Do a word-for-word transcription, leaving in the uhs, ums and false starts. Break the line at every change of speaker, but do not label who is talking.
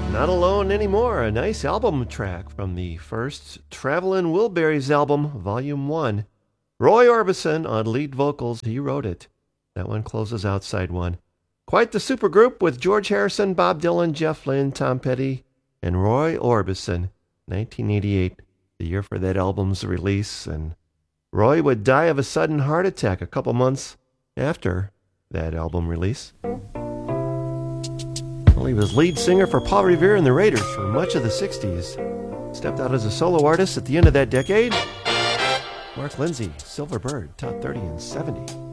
Not Alone Anymore, a nice album track from the first Travelin' Wilburys album, Volume one. Roy Orbison on lead vocals, he wrote it. That one closes out side one. Quite the supergroup with George Harrison, Bob Dylan, Jeff Lynne, Tom Petty, and Roy Orbison. nineteen eighty-eight, the year for that album's release, and Roy would die of a sudden heart attack a couple months after that album release. Well, he was lead singer for Paul Revere and the Raiders for much of the sixties. Stepped out as a solo artist at the end of that decade. Mark Lindsay, Silver Bird, top thirty in seventy.